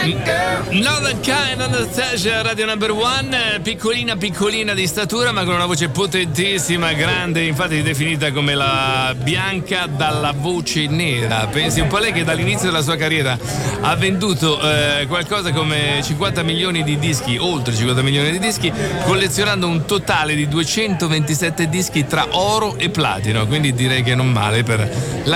Northern Kind, Anastasia, Radio Number One, piccolina di statura ma con una voce potentissima, grande, infatti definita come la Bianca dalla voce nera. Pensi un po' lei che dall'inizio della sua carriera ha venduto qualcosa come 50 milioni di dischi, oltre 50 milioni di dischi, collezionando un totale di 227 dischi tra oro e platino, quindi direi che non male per